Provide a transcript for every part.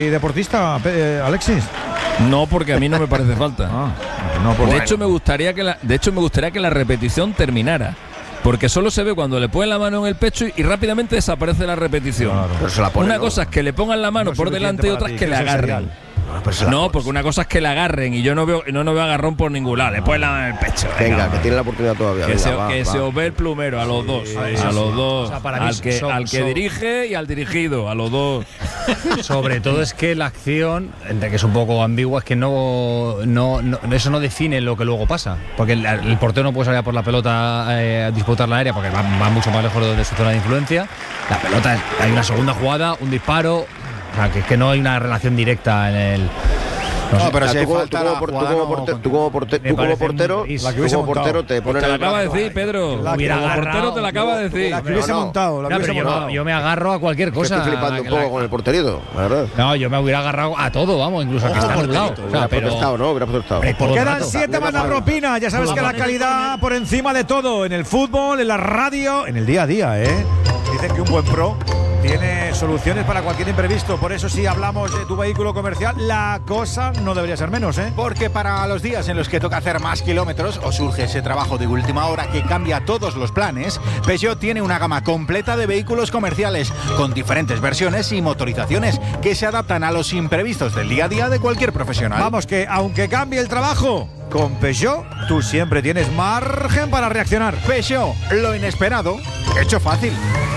deportista, Alexis? No, porque a mí no me parece falta. De hecho, me gustaría que la repetición terminara. Porque solo se ve cuando le ponen la mano en el pecho y rápidamente desaparece la repetición. Claro. Una cosa es que le pongan la mano por delante y otra es que le agarren. No, porque una cosa es que le agarren y yo no veo agarrón por ningún lado. Le ponen la mano en el pecho. Venga, que tiene la oportunidad todavía. Que se os ve el plumero a los dos. A los dos. O sea, al que dirige y al dirigido. A los dos. Sobre todo es que la acción, entre que es un poco ambigua, es que eso no define lo que luego pasa. Porque el portero no puede salir a por la pelota a disputar la área porque va mucho más lejos de su zona de influencia. La pelota, hay una segunda jugada, un disparo. O sea, que es que no hay una relación directa en el. Pero si tú como portero te pones. Te la acaba de decir, Pedro. Como portero te la acaba de decir. La que hubiese montado. Yo me agarro a cualquier cosa. Estoy flipando un poco con el porterito, la verdad. No, yo me hubiera agarrado a todo, vamos, incluso a que está anulado. Hubiera protestado. Quedan 7 más la propina. Ya sabes que la calidad por encima de todo. En el fútbol, en la radio, en el día a día, Dicen que un buen pro tiene soluciones para cualquier imprevisto. Por eso, si hablamos de tu vehículo comercial, la cosa no debería ser menos, Porque para los días en los que toca hacer más kilómetros o surge ese trabajo de última hora que cambia todos los planes, Peugeot tiene una gama completa de vehículos comerciales con diferentes versiones y motorizaciones que se adaptan a los imprevistos del día a día de cualquier profesional. Vamos, que aunque cambie el trabajo, con Peugeot tú siempre tienes margen para reaccionar. Peugeot, lo inesperado, hecho fácil.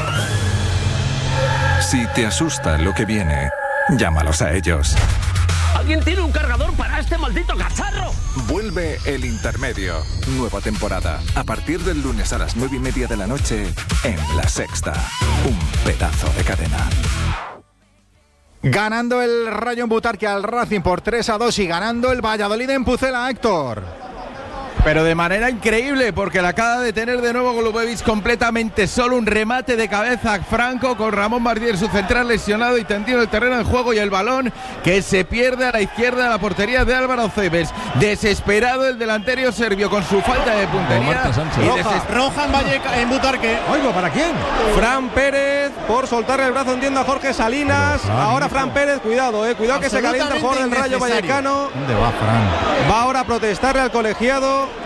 Si te asusta lo que viene, llámalos a ellos. ¿Alguien tiene un cargador para este maldito cacharro? Vuelve El Intermedio. Nueva temporada. A partir del lunes a las 9:30 de la noche en La Sexta. Un pedazo de cadena. Ganando el Rayo en Butarque al Racing por 3-2 y ganando el Valladolid en Pucela, Héctor. Pero de manera increíble, porque la acaba de tener de nuevo Golubovic completamente solo. Un remate de cabeza franco con Ramón Bardier, su central, lesionado y tendido el terreno en juego, y el balón que se pierde a la izquierda de la portería de Álvaro Cebes. Desesperado el delantero serbio con su falta de puntería. Roja en Butarque. Oigo, ¿para quién? Fran Pérez por soltarle el brazo, entiendo, a Jorge Salinas. Ahora Fran Pérez, cuidado, cuidado que se calienta el jugador del Rayo Vallecano. ¿Dónde va Fran? Va ahora a protestarle al colegiado.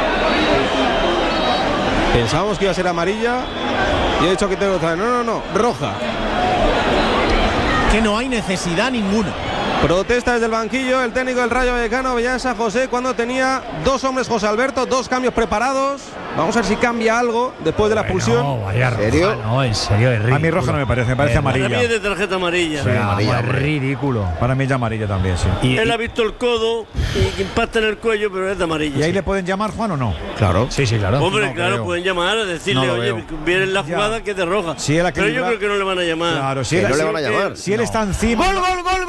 Pensábamos que iba a ser amarilla y he dicho que tengo otra. No, roja. Que no hay necesidad ninguna. Protesta desde el banquillo el técnico del Rayo Vallecano, Bellán San José, cuando tenía dos hombres, José Alberto, dos cambios preparados. Vamos a ver si cambia algo después de la expulsión. No, vaya ¿En serio? Roja, no, en serio, es ridículo. A mí roja no me parece amarilla. Para mí es de tarjeta amarilla. Sí, amarilla, es ridículo. Para mí es amarilla también, sí. Él ha visto el codo y impacta en el cuello, pero es de amarilla. ¿Y ahí le pueden llamar, Juan, o no? Claro. Sí, claro. Hombre, No claro, creo. pueden llamar a decirle, No lo oye, veo. viene en la jugada Ya. que es de roja. Sí, él pero yo creo que no le van a llamar. Claro, si Que él, no le van a llamar. Si él está encima. ¡Gol!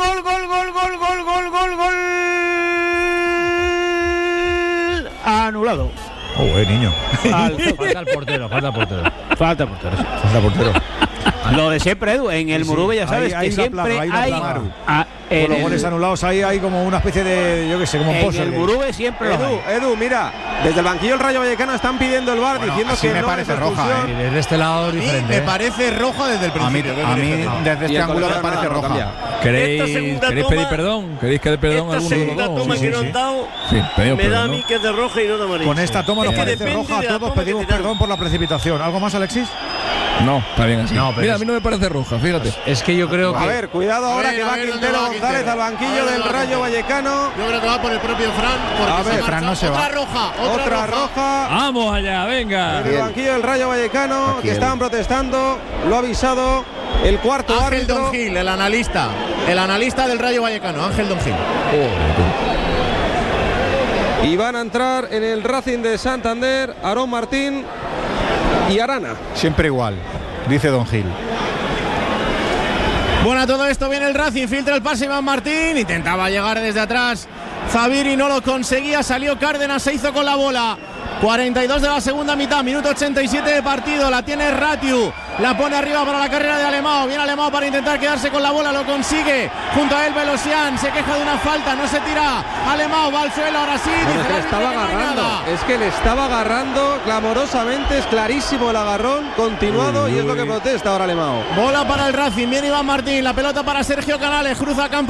Anulado. Niño. Falta el portero. Falta portero. Lo de siempre, Edu, en el Murube ya sabes que siempre hay Con los goles anulados hay como una especie de, yo qué sé, como un en pozo. el Murube siempre lo hay. Edu, mira, desde el banquillo el Rayo Vallecano están pidiendo el VAR diciendo que me no parece es roja, expulsión. Desde este lado es diferente. Me parece roja desde el principio. A mí desde este ángulo me parece roja. ¿Queréis pedir perdón? ¿Queréis que dé perdón a Esta alguno de segunda los dos? toma que nos han dado Sí, pedimos me da perdón, a mí ¿no? que es de roja y no de amarilla. Con esta toma nos Es que parece depende roja. A de la todos toma que pedimos tiraron. perdón por la precipitación. ¿Algo más, Alexis? No, está bien así. No, pero Mira, a es- mí no me parece roja, fíjate. Es que yo creo que. A ver, cuidado ahora ver, que a va ver, ¿dónde Quintero va González Quintero? al banquillo A ver, del ¿dónde va Rayo Vallecano. Yo creo que va por el propio Fran. Porque A ver, se Fran no marcha. se va. Otra roja. Otra roja. Vamos allá, venga. En el banquillo del Rayo Vallecano, que estaban protestando, lo ha avisado el cuarto Ángel árbitro. Don Gil, el analista del Rayo Vallecano, Ángel Don Gil. Y van a entrar en el Racing de Santander Aarón Martín y Arana. Siempre igual, dice Don Gil. Bueno, a todo esto viene el Racing, filtra el pase Iván Martín, intentaba llegar desde atrás Zaviri, no lo conseguía, salió Cárdenas, se hizo con la bola. 42 de la segunda mitad, minuto 87 de partido, la tiene Ratiu, la pone arriba para la carrera de Alemão. Viene Alemão para intentar quedarse con la bola, lo consigue. Junto a él Velosian, se queja de una falta, no se tira. Alemão va al suelo, ahora sí. Bueno, dice le estaba agarrando. Es que le estaba agarrando clamorosamente, es clarísimo el agarrón continuado y es lo que protesta ahora Alemão. Bola para el Racing, viene Iván Martín, la pelota para Sergio Canales, cruza campo.